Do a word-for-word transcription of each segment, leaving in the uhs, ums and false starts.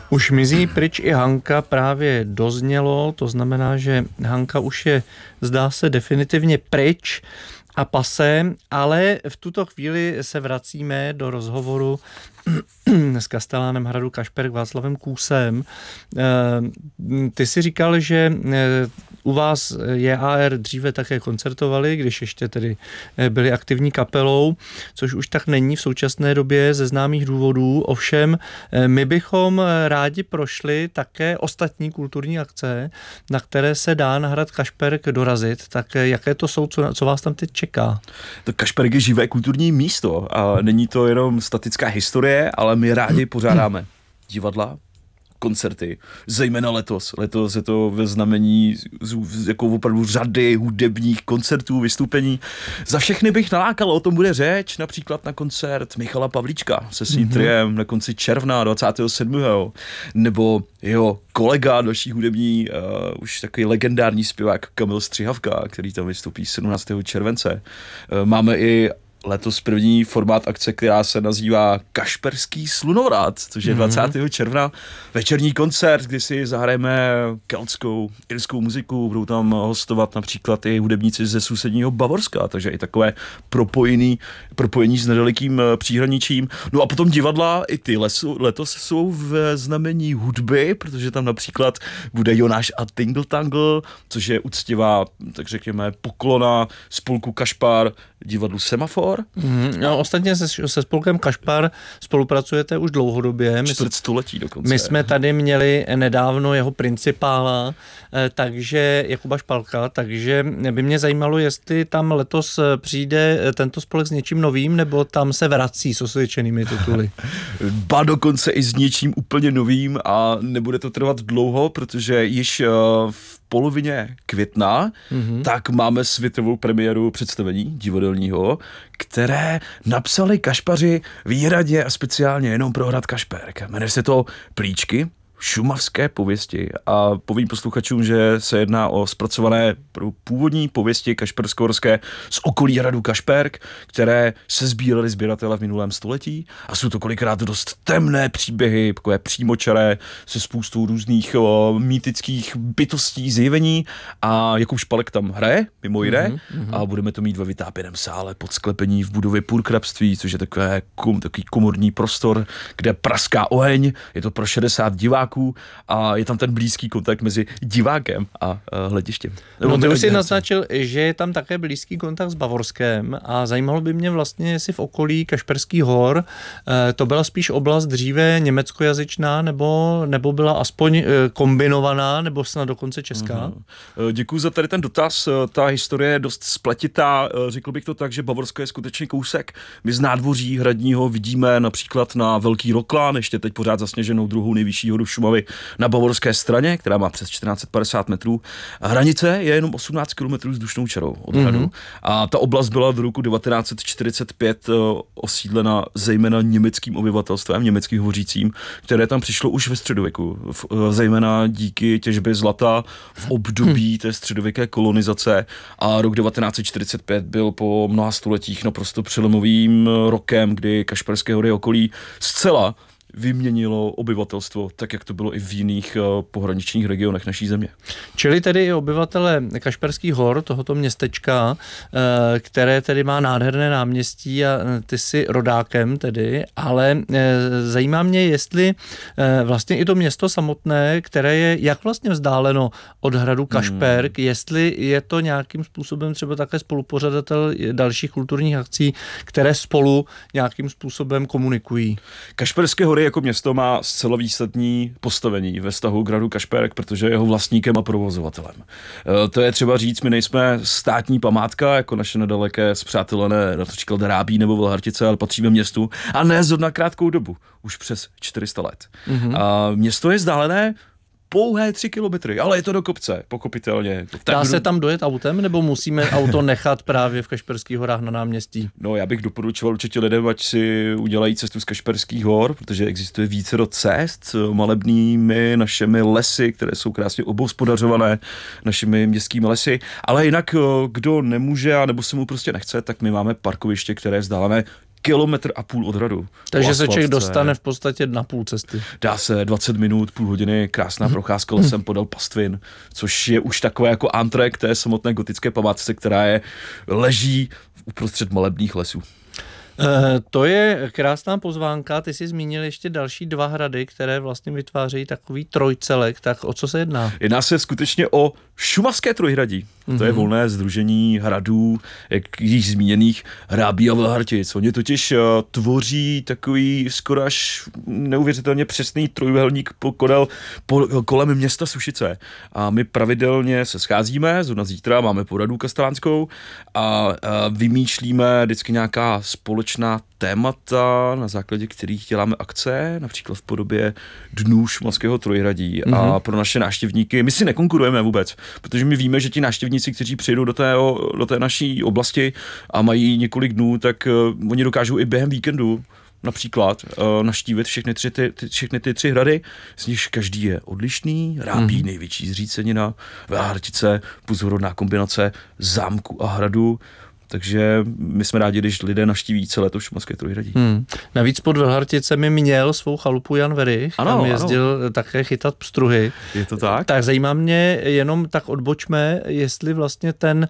Už mizí pryč i Hanka právě doznělo, to znamená, že Hanka už je, zdá se, definitivně pryč a pasé, ale v tuto chvíli se vracíme do rozhovoru s kastelánem hradu Kašperk Václavem Kůsem. Ty si říkal, že u vás J A R dříve také koncertovali, když ještě tedy byli aktivní kapelou, což už tak není v současné době ze známých důvodů. Ovšem, my bychom rádi prošli také ostatní kulturní akce, na které se dá na hrad Kašperk dorazit. Tak jaké to jsou, co, co vás tam teď čeká? To Kašperk je živé kulturní místo a není to jenom statická historie, ale my rádi pořádáme divadla, koncerty, zejména letos. Letos je to ve znamení jako opravdu řady hudebních koncertů, vystoupení. Za všechny bych nalákal, o tom bude řeč, například na koncert Michala Pavlíčka se svým mm-hmm. triem na konci června dvacátého sedmého nebo jeho kolega, další hudební, uh, už takový legendární zpěvák Kamil Střihavka, který tam vystoupí sedmnáctého července. Uh, máme i letos první formát akce, která se nazývá Kašperský slunovrát, což je dvacátého června večerní koncert, kdy si zahrajeme keltskou, irskou muziku, budou tam hostovat například i hudebníci ze sousedního Bavorska, takže i takové propojený, propojení s nedalekým příhraničím. No a potom divadla, i ty lesu, letos jsou v znamení hudby, protože tam například bude Jonáš a Tingle Tangle, což je uctivá, tak řekněme, poklona spolku Kašpar divadlu Semafor. Mm, no, ostatně se, se spolkem Kašpar spolupracujete už dlouhodobě. Čtvrt století dokonce. My jsme tady měli nedávno jeho principála, takže Jakuba Špalka, takže by mě zajímalo, jestli tam letos přijde tento spolek s něčím novým, nebo tam se vrací s osvědčenými tituly. Ba dokonce i s něčím úplně novým a nebude to trvat dlouho, protože již v polovině května, mm-hmm. tak máme světovou premiéru představení divadelního, které napsali Kašpaři výhradně a speciálně jenom pro hrad Kašperk. Jmenuje se to Plíčky šumavské pověsti a povím posluchačům, že se jedná o zpracované původní pověsti kašpersko-horské z okolí hradu Kašperk, které se sbíraly sběratele v minulém století a jsou to kolikrát dost temné příběhy, takové přímočaré se spoustou různých o, mýtických bytostí, zjevení a Jakub Špalek tam hraje, mimo jiné, mm-hmm. a budeme to mít ve vytápěném sále pod sklepení v budově Purkrabství, což je takové, kum, takový komorní prostor, kde praská oheň, je to pro šedesát diváků a je tam ten blízký kontakt mezi divákem a uh, hledištěm. No ty už si naznačil, že je tam také blízký kontakt s Bavorskem a zajímalo by mě vlastně, jestli v okolí Kašperských hor uh, to byla spíš oblast dříve německojazyčná nebo, nebo byla aspoň uh, kombinovaná nebo snad dokonce česká? Uh-huh. Děkuji za tady ten dotaz. Ta historie je dost spletitá. Řekl bych to tak, že Bavorsko je skutečně kousek. My z nádvoří hradního vidíme například na Velký Roklán, ještě teď pořád zasněženou druhou nejvyšší horu Šumavy na bavorské straně, která má přes čtrnáct set padesát metrů. A hranice je jenom osmnáct kilometrů vzdušnou čarou od hradu. Mm-hmm. A ta oblast byla do roku devatenáct set čtyřicet pět uh, osídlena zejména německým obyvatelstvem, německým hovořícím, které tam přišlo už ve středověku. V, uh, zejména díky těžbě zlata v období té středověké kolonizace. A rok devatenáct set čtyřicet pět byl po mnoha stoletích naprosto přelomovým rokem, kdy Kašperské hory okolí zcela vyměnilo obyvatelstvo, tak jak to bylo i v jiných uh, pohraničních regionech naší země. Čili tedy i obyvatele Kašperských hor, tohoto městečka, uh, které tedy má nádherné náměstí a ty jsi rodákem tedy, ale uh, zajímá mě, jestli uh, vlastně i to město samotné, které je jak vlastně vzdáleno od hradu Kašperk, hmm. jestli je to nějakým způsobem třeba také spolupořadatel dalších kulturních akcí, které spolu nějakým způsobem komunikují. Kašperské hory jako město má zcela výsadní postavení ve vztahu k hradu Kašperk, protože je jeho vlastníkem a provozovatelem. To je třeba říct, my nejsme státní památka, jako naše nedaleké spřátelené například Drábí nebo Velhartice, ale patříme městu a ne zrovna krátkou dobu, už přes čtyři sta let. Mm-hmm. A město je vzdálené pouhé tři kilometry, ale je to do kopce, pochopitelně. Dá se tam dojet autem, nebo musíme auto nechat právě v Kašperských horách na náměstí? No, já bych doporučoval určitě lidem, ať si udělají cestu z Kašperských hor, protože existuje vícero cest malebnými našimi lesy, které jsou krásně obhospodařované našimi městskými lesy, ale jinak kdo nemůže a nebo se mu prostě nechce, tak my máme parkoviště, které je vzdálené kilometr a půl od hradu. Takže se člověk dostane v podstatě na půl cesty. Dá se dvacet minut, půl hodiny, krásná procházka lesem podél pastvin, což je už takové jako antré k té samotné gotické památce, která je leží uprostřed malebných lesů. To je krásná pozvánka, ty jsi zmínil ještě další dva hrady, které vlastně vytvářejí takový trojcelek, tak o co se jedná? Jedná se skutečně o Šumavské trojhradí. Mm-hmm. To je volné sdružení hradů, jak již zmíněných Hrábí a Velhartic. Oni totiž uh, tvoří takový skoro až neuvěřitelně přesný trojúhelník podél po, kolem města Sušice. A my pravidelně se scházíme, zrovna zítra máme poradu kastelánskou a uh, vymýšlíme vždycky nějaká společná témata, na základě kterých děláme akce, například v podobě Dnů Šumavského trojhradí. Mm-hmm. A pro naše návštěvníky, my si nekonkurujeme vůbec, protože my víme, že ti návštěvníci, kteří přijdou do té, do té naší oblasti a mají několik dnů, tak uh, oni dokážou i během víkendu například uh, navštívit všechny, tři, ty, ty, všechny ty tři hrady, z nichž každý je odlišný. Hrábí, mm-hmm. největší zřícenina, Velhartice, pozorodná kombinace zámku a hradu. Takže my jsme rádi, když lidé navštíví celé to Šumavské trojhradí. Hmm. Navíc pod Velharticemi měl svou chalupu Jan Werich, ano, tam jezdil ano. také chytat pstruhy. Je to tak? Tak zajímá mě, jenom tak odbočme, jestli vlastně ten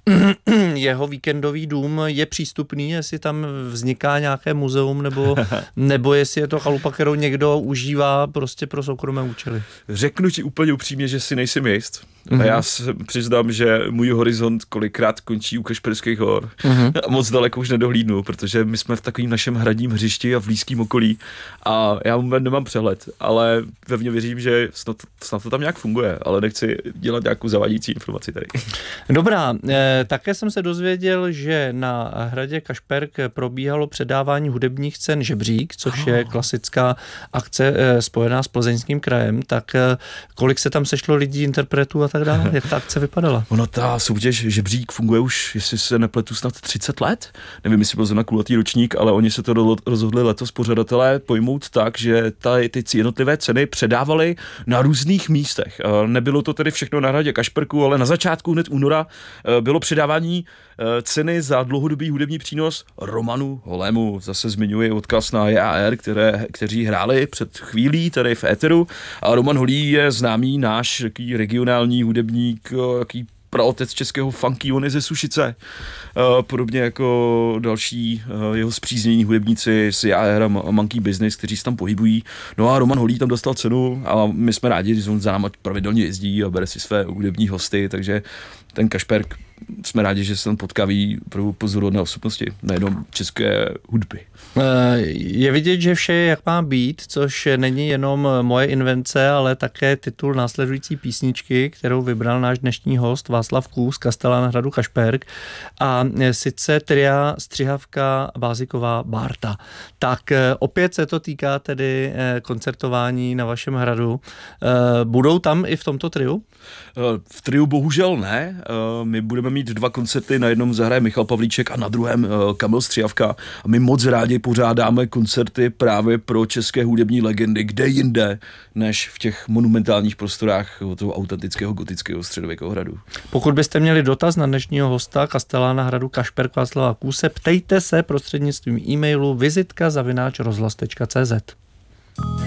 jeho víkendový dům je přístupný, jestli tam vzniká nějaké muzeum, nebo, nebo jestli je to chalupa, kterou někdo užívá prostě pro soukromé účely. Řeknu ti úplně upřímně, že si nejsem jist. Mm-hmm. A já se přiznám, že můj horizont kolikrát končí u Kašperských hor. Mm-hmm. A moc daleko už nedohlídnu, protože my jsme v takovým našem hradním hřišti a v blízkém okolí a já nemám přehled, ale pevně věřím, že snad, snad to tam nějak funguje, ale nechci dělat nějakou zavádějící informaci tady. Dobrá, eh, také jsem se dozvěděl, že na hradě Kašperk probíhalo předávání hudebních cen Žebřík, což oh. je klasická akce eh, spojená s Plzeňským krajem, tak eh, kolik se tam sešlo lidí, interpretů a tak dále? Jak ta akce vypadala? Ono, ta soutěž Žebřík funguje už, jestli se nepletu, snad třicet let. Nevím, jestli byl zrovna kulatý ročník, ale oni se to rozhodli letos pořadatelé pojmout tak, že ta, ty jednotlivé ceny předávali na různých místech. Nebylo to tedy všechno na hradě Kašperku, ale na začátku hned února bylo předávání ceny za dlouhodobý hudební přínos Romanu Holému. Zase zmiňuji odkaz na J A R, které, kteří hráli před chvílí tady v éteru. A Roman Holý je známý náš taký regionální hudebník, jaký praotec českého funky, on je ze Sušice. Podobně jako další jeho spříznění hudebníci z J A R a Monkey Business, kteří se tam pohybují. No a Roman Holý tam dostal cenu a my jsme rádi, že on za náma pravidelně jezdí a bere si své hudební hosty, takže ten Kašperk jsme rádi, že se tam potkaví pro pozoruhodné osobnosti, nejenom české hudby. Je vidět, že vše je jak má být, což není jenom moje invence, ale také titul následující písničky, kterou vybral náš dnešní host Václav Kůz z Kastelán hradu Kašperk, a sice tria Střihavka, Báziková, Bárta. Tak opět se to týká tedy koncertování na vašem hradu. Budou tam i v tomto triu? V triu bohužel ne. My budeme mít dva koncerty, na jednom zahraje Michal Pavlíček a na druhém Kamil Střihavka. A my moc rádi pořádáme koncerty právě pro české hudební legendy, kde jinde, než v těch monumentálních prostorách toho autentického gotického středověkého hradu. Pokud byste měli dotaz na dnešního hosta Kastelána hradu Kašperk Václava Kůse, ptejte se prostřednictvím e-mailu vizitka zavináč rozhlas tečka cé zet.